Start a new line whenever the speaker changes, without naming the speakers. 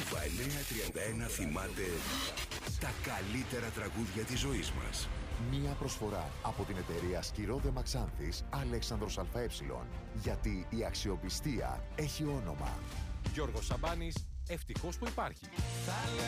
Viva 931 θυμάται τα καλύτερα τραγούδια της ζωής μας.
Μία προσφορά από την εταιρεία Σκυρόδε Μαξάνθης Αλέξανδρος ΑΕ. Γιατί η αξιοπιστία έχει όνομα.
Γιώργος Σαμπάνης, ευτυχώς που υπάρχει.